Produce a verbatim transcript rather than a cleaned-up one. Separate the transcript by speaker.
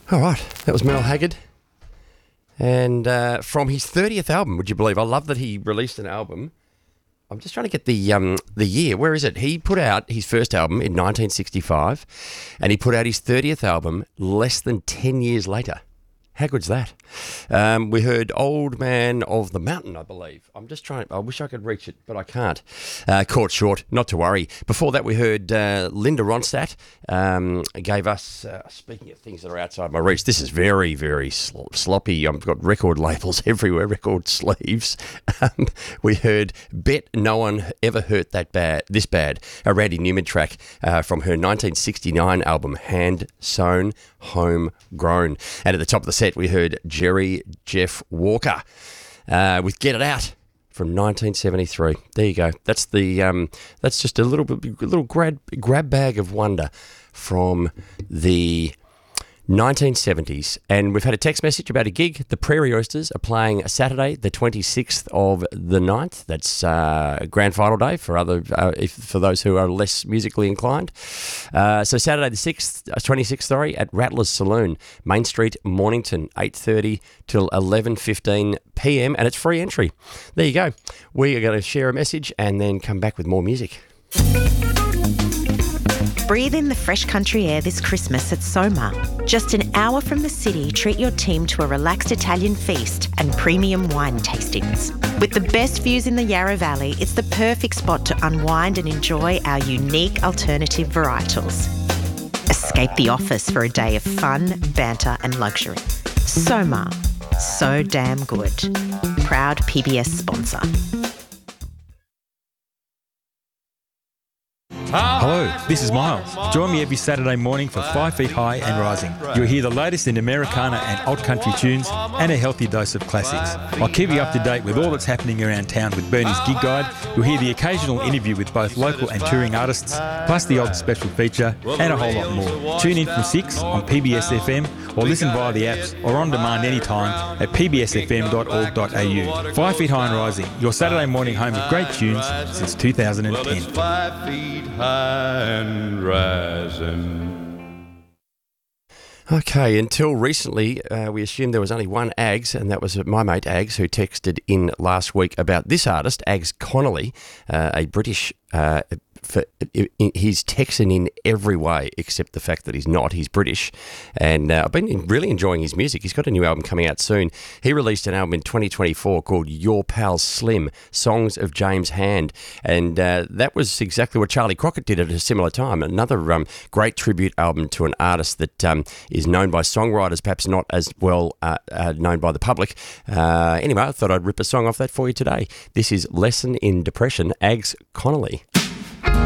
Speaker 1: All right, that was Merle Haggard. And uh, from his thirtieth album, would you believe? I love that he released an album. I'm just trying to get the um, the year. Where is it? He put out his first album in nineteen sixty-five, and he put out his thirtieth album less than ten years later. How good's that? Um, we heard Old Man of the Mountain, I believe. I'm just trying, I wish I could reach it, but I can't. Uh, caught short, not to worry. Before that, we heard uh, Linda Ronstadt um, gave us, uh, speaking of things that are outside my reach, this is very, very sl- sloppy. I've got record labels everywhere, record sleeves. Um, we heard Bet No One Ever Hurt That Bad, This Bad, a Randy Newman track uh, from her nineteen sixty-nine album, Hand Sewn, Homegrown. And at the top of the set, we heard Jerry Jeff Walker uh, with Get It Out from nineteen seventy-three. There you go. That's the um, that's just a little bit, a little grab grab bag of wonder from the nineteen seventies. And we've had a text message about a gig. The Prairie Oysters are playing Saturday, the twenty-sixth of the ninth. That's uh, grand final day for other uh, if, for those who are less musically inclined. Uh, so Saturday the sixth, uh, twenty-sixth, sorry, at Rattler's Saloon, Main Street, Mornington, eight thirty till eleven fifteen p.m. and it's free entry. There you go. We are going to share a message and then come back with more music.
Speaker 2: Breathe in the fresh country air this Christmas at Soma. Just an hour from the city, treat your team to a relaxed Italian feast and premium wine tastings. With the best views in the Yarra Valley, it's the perfect spot to unwind and enjoy our unique alternative varietals. Escape the office for a day of fun, banter and luxury. Soma. So damn good. Proud P B S sponsor.
Speaker 3: Hello, this is Miles. Join me every Saturday morning for Five Feet High and Rising. You'll hear the latest in Americana and old country tunes and a healthy dose of classics. I'll keep you up to date with all that's happening around town with Bernie's Gig Guide. You'll hear the occasional interview with both local and touring artists, plus the odd special feature and a whole lot more. Tune in from six on P B S F M or listen via the apps or on demand anytime at p b s f m dot org dot a u. Five Feet High and Rising, your Saturday morning home of great tunes since two thousand ten.
Speaker 4: Five feet high and rising.
Speaker 1: Okay, until recently, uh, we assumed there was only one Ags, and that was my mate Ags, who texted in last week about this artist, Ags Connolly, uh, a British... Uh, For, he's Texan in every way except the fact that he's not. He's British, and uh, I've been really enjoying his music. He's got a new album coming out soon. He released an album in twenty twenty-four called Your Pal Slim, Songs of James Hand, and uh, that was exactly what Charlie Crockett did at a similar time. Another um, great tribute album to an artist that um, is known by songwriters, perhaps not as well uh, uh, known by the public. Uh, anyway, I thought I'd rip a song off that for you today. This is Lesson in Depression, Ags Connolly.